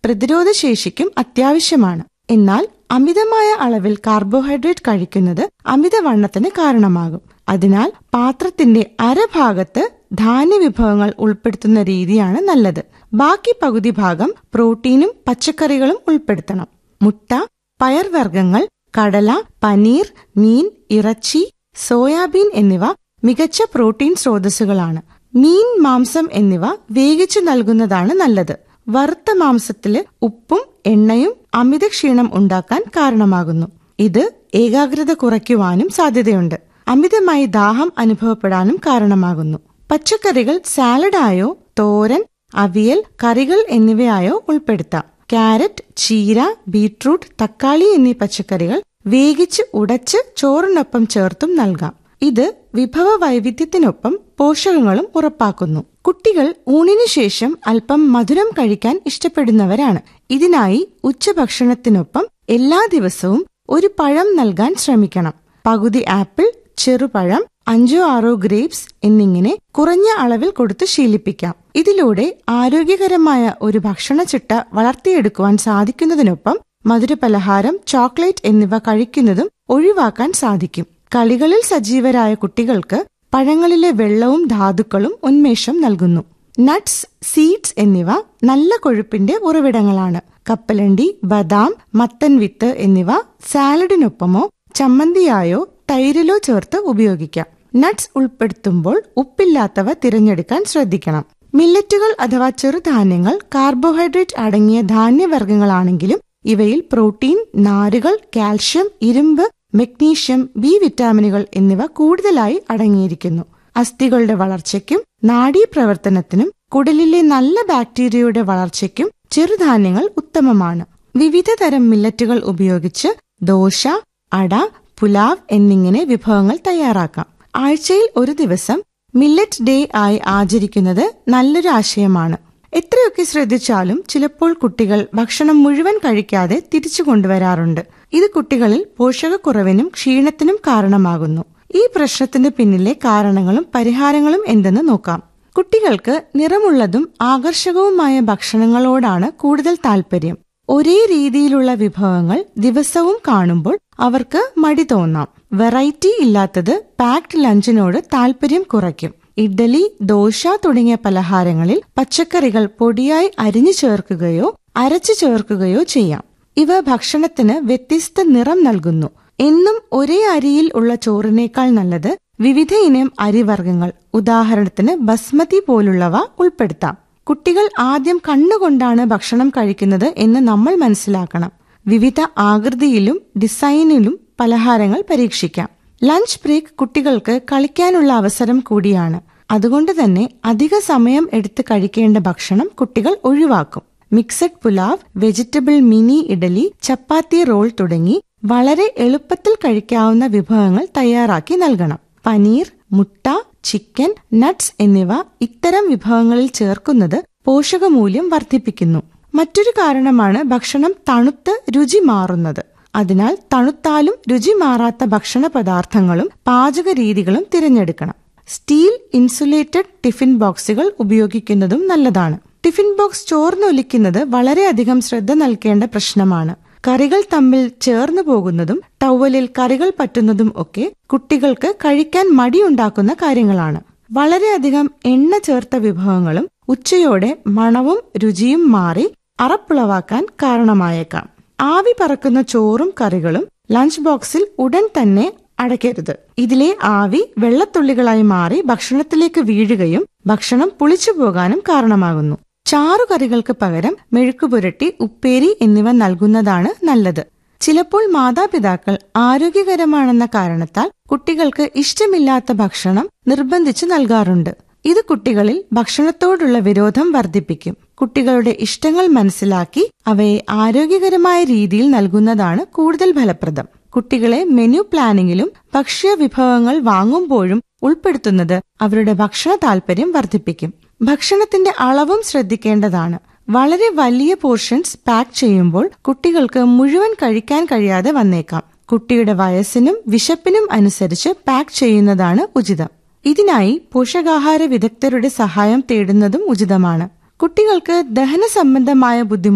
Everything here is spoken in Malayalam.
പ്രതിരോധശേഷിക്കും അത്യാവശ്യമാണ്. എന്നാൽ അമിതമായ അളവിൽ കാർബോഹൈഡ്രേറ്റ് കഴിക്കുന്നത് അമിതവണ്ണത്തിന് കാരണമാകും. അതിനാൽ പാത്രത്തിന്റെ അരഭാഗത്ത് ധാന്യവിഭവങ്ങൾ ഉൾപ്പെടുത്തുന്ന രീതിയാണ് നല്ലത്. ബാക്കി പകുതി ഭാഗം പ്രോട്ടീനും പച്ചക്കറികളും ഉൾപ്പെടുത്തണം. മുട്ട, പയർവർഗ്ഗങ്ങൾ, കടല, പനീർ, മീൻ, ഇറച്ചി, സോയാബീൻ എന്നിവ മികച്ച പ്രോട്ടീൻ സ്രോതസ്സുകളാണ്. മീൻ, മാംസം എന്നിവ വേവിച്ചു നൽകുന്നതാണ് നല്ലത്. വറുത്ത മാംസത്തില് ഉപ്പും എണ്ണയും അമിത ക്ഷീണം ഉണ്ടാക്കാൻ കാരണമാകുന്നു. ഇത് ഏകാഗ്രത കുറയ്ക്കുവാനും സാധ്യതയുണ്ട്. അമിതമായി ദാഹം അനുഭവപ്പെടാനും കാരണമാകുന്നു. പച്ചക്കറികൾ സാലഡായോ തോരൻ, അവിയൽ, കറികൾ എന്നിവയായോ ഉൾപ്പെടുത്താം. ക്യാരറ്റ്, ചീര, ബീട്രൂട്ട്, തക്കാളി എന്നീ പച്ചക്കറികൾ വേവിച്ച് ഉടച്ച് ചോറിനൊപ്പം ചേർത്തും നൽകാം. ഇത് വിഭവ വൈവിധ്യത്തിനൊപ്പം പോഷകങ്ങളും ഉറപ്പാക്കുന്നു. കുട്ടികൾ ഊണിനു ശേഷം അല്പം മധുരം കഴിക്കാൻ ഇഷ്ടപ്പെടുന്നവരാണ്. ഇതിനായി ഉച്ചഭക്ഷണത്തിനൊപ്പം എല്ലാ ദിവസവും ഒരു പഴം നൽകാൻ ശ്രമിക്കണം. പകുതി ആപ്പിൾ, ചെറുപഴം, 5-6 ഗ്രേപ്സ് എന്നിങ്ങനെ കുറഞ്ഞ അളവിൽ കൊടുത്ത് ശീലിപ്പിക്കാം. ഇതിലൂടെ ആരോഗ്യകരമായ ഒരു ഭക്ഷണച്ചിട്ട വളർത്തിയെടുക്കുവാൻ സാധിക്കുന്നതിനൊപ്പം മധുരപലഹാരം, ചോക്ലേറ്റ് എന്നിവ കഴിക്കുന്നതും ഒഴിവാക്കാൻ സാധിക്കും. കളികളിൽ സജീവരായ കുട്ടികൾക്ക് പഴങ്ങളിലെ വെള്ളവും ധാതുക്കളും ഉന്മേഷം നൽകുന്നു. നട്ട്സ്, സീഡ്സ് എന്നിവ നല്ല കൊഴുപ്പിന്റെ ഉറവിടങ്ങളാണ്. കപ്പലണ്ടി, ബദാം, മത്തൻ വിത്ത് എന്നിവ സാലഡിനൊപ്പമോ ചമ്മന്തിയായോ തൈരിലോ ചേർത്ത് ഉപയോഗിക്കാം. നട്ട്സ് ഉൾപ്പെടുത്തുമ്പോൾ ഉപ്പില്ലാത്തവ തിരഞ്ഞെടുക്കാൻ ശ്രദ്ധിക്കണം. മില്ലറ്റുകൾ അഥവാ ചെറുധാന്യങ്ങൾ കാർബോഹൈഡ്രേറ്റ് അടങ്ങിയ ധാന്യവർഗ്ഗങ്ങളാണെങ്കിലും ഇവയിൽ പ്രോട്ടീൻ, നാരുകൾ, കാൽഷ്യം, ഇരുമ്പ്, മഗ്നീഷ്യം, ബി വിറ്റാമിനുകൾ എന്നിവ കൂടുതലായി അടങ്ങിയിരിക്കുന്നു. അസ്ഥികളുടെ വളർച്ചയ്ക്കും നാഡീപ്രവർത്തനത്തിനും കുടലിലെ നല്ല ബാക്ടീരിയയുടെ വളർച്ചയ്ക്കും ചെറുധാന്യങ്ങൾ ഉത്തമമാണ്. വിവിധ തരം മില്ലറ്റുകൾ ഉപയോഗിച്ച് ദോശ, അട, പുലാവ് എന്നിങ്ങനെ വിഭവങ്ങൾ തയ്യാറാക്കാം. ആഴ്ചയിൽ ഒരു ദിവസം മില്ലറ്റ് ഡേ ആയി ആചരിക്കുന്നത് നല്ലൊരു ആശയമാണ്. എത്രയൊക്കെ ശ്രദ്ധിച്ചാലും ചിലപ്പോൾ കുട്ടികൾ ഭക്ഷണം മുഴുവൻ കഴിക്കാതെ തിരിച്ചു കൊണ്ടുവരാറുണ്ട്. ഇത് കുട്ടികളിൽ പോഷകക്കുറവിനും ക്ഷീണത്തിനും കാരണമാകുന്നു. ഈ പ്രശ്നത്തിന് പിന്നിലെ കാരണങ്ങളും പരിഹാരങ്ങളും എന്തെന്ന് നോക്കാം. കുട്ടികൾക്ക് നിറമുള്ളതും ആകർഷകവുമായ ഭക്ഷണങ്ങളോടാണ് കൂടുതൽ താല്പര്യം. ഒരേ രീതിയിലുള്ള വിഭവങ്ങൾ ദിവസവും കാണുമ്പോൾ അവർക്ക് മടി തോന്നാം. വെറൈറ്റി ഇല്ലാത്തത് പാക്ഡ് ലഞ്ചിനോട് താല്പര്യം കുറയ്ക്കും. ഇഡ്ഡലി, ദോശ തുടങ്ങിയ പലഹാരങ്ങളിൽ പച്ചക്കറികൾ പൊടിയായി അരിഞ്ഞു ചേർക്കുകയോ അരച്ചു ചേർക്കുകയോ ചെയ്യാം. ഇവ ഭക്ഷണത്തിന് വ്യത്യസ്ത നിറം നൽകുന്നു. എന്നും ഒരേ അരിയിൽ ഉള്ള ചോറിനേക്കാൾ നല്ലത് വിവിധ ഇനം അരിവർഗ്ഗങ്ങൾ, ഉദാഹരണത്തിന് ബസ്മതി പോലുള്ളവ ഉൾപ്പെടുത്താം. കുട്ടികൾ ആദ്യം കണ്ണുകൊണ്ടാണ് ഭക്ഷണം കഴിക്കുന്നത് എന്ന് നമ്മൾ മനസ്സിലാക്കണം. വിവിധ ആകൃതിയിലും ഡിസൈനിലും പലഹാരങ്ങൾ പരീക്ഷിക്കാം. ലഞ്ച് ബ്രേക്ക് കുട്ടികൾക്ക് കളിക്കാനുള്ള അവസരം കൂടിയാണ്. അതുകൊണ്ട് തന്നെ അധിക സമയം എടുത്ത് കഴിക്കേണ്ട ഭക്ഷണം കുട്ടികൾ ഒഴിവാക്കും. Mixed pulao, vegetable mini idli, ചപ്പാത്തി റോൾ തുടങ്ങി വളരെ എളുപ്പത്തിൽ കഴിക്കാവുന്ന വിഭവങ്ങൾ തയ്യാറാക്കി നൽകണം. പനീർ, മുട്ട, ചിക്കൻ, നട്ട്സ് എന്നിവ ഇത്തരം വിഭവങ്ങളിൽ ചേർക്കുന്നത് പോഷകമൂല്യം വർദ്ധിപ്പിക്കുന്നു. മറ്റൊരു കാരണമാണ് ഭക്ഷണം തണുത്ത് രുചി മാറുന്നത്. അതിനാൽ തണുത്താലും രുചി മാറാത്ത ഭക്ഷണ പദാർത്ഥങ്ങളും പാചക രീതികളും തിരഞ്ഞെടുക്കണം. സ്റ്റീൽ ഇൻസുലേറ്റഡ് ടിഫിൻ ബോക്സുകൾ ഉപയോഗിക്കുന്നതും നല്ലതാണ്. ടിഫിൻ ബോക്സ് ചോർന്നൊലിക്കുന്നത് വളരെയധികം ശ്രദ്ധ നൽകേണ്ട പ്രശ്നമാണ്. കറികൾ തമ്മിൽ ചേർന്നു പോകുന്നതും ടവലിൽ കറികൾ പറ്റുന്നതും ഒക്കെ കുട്ടികൾക്ക് കഴിക്കാൻ മടിയുണ്ടാക്കുന്ന കാര്യങ്ങളാണ്. വളരെയധികം എണ്ണ ചേർത്ത വിഭവങ്ങളും ഉച്ചയോടെ മണവും രുചിയും മാറി അറപ്പുളവാക്കാൻ കാരണമായേക്കാം. ആവി പറക്കുന്ന ചോറും കറികളും ലഞ്ച് ബോക്സിൽ ഉടൻ തന്നെ അടയ്ക്കരുത്. ഇതിലെ ആവി വെള്ളത്തുള്ളികളായി മാറി ഭക്ഷണത്തിലേക്ക് വീഴുകയും ഭക്ഷണം പുളിച്ചു പോകാനും കാരണമാകുന്നു. ചാറുകറികൾക്ക് പകരം മെഴുക്കുപുരട്ടി, ഉപ്പേരി എന്നിവ നൽകുന്നതാണ് നല്ലത്. ചിലപ്പോൾ മാതാപിതാക്കൾ ആരോഗ്യകരമാണെന്ന കാരണത്താൽ കുട്ടികൾക്ക് ഇഷ്ടമില്ലാത്ത ഭക്ഷണം നിർബന്ധിച്ചു നൽകാറുണ്ട്. ഇത് കുട്ടികളിൽ ഭക്ഷണത്തോടുള്ള വിരോധം വർദ്ധിപ്പിക്കും. കുട്ടികളുടെ ഇഷ്ടങ്ങൾ മനസ്സിലാക്കി അവയെ ആരോഗ്യകരമായ രീതിയിൽ നൽകുന്നതാണ് കൂടുതൽ ഫലപ്രദം. കുട്ടികളെ മെനു പ്ലാനിങ്ങിലും ഭക്ഷ്യ വിഭവങ്ങൾ വാങ്ങുമ്പോഴും ഉൾപ്പെടുത്തുന്നത് അവരുടെ ഭക്ഷണ താല്പര്യം വർദ്ധിപ്പിക്കും. ഭക്ഷണത്തിന്റെ അളവും ശ്രദ്ധിക്കേണ്ടതാണ്. വളരെ വലിയ പോർഷൻസ് പാക്ക് ചെയ്യുമ്പോൾ കുട്ടികൾക്ക് മുഴുവൻ കഴിക്കാൻ കഴിയാതെ വന്നേക്കാം. കുട്ടിയുടെ വയസ്സിനും വിശപ്പിനും അനുസരിച്ച് പാക്ക് ചെയ്യുന്നതാണ് ഉചിതം. ഇതിനായി പോഷകാഹാര വിദഗ്ധരുടെ സഹായം തേടുന്നതും ഉചിതമാണ്. കുട്ടികൾക്ക് ദഹന സംബന്ധമായ ബുദ്ധിമുട്ട്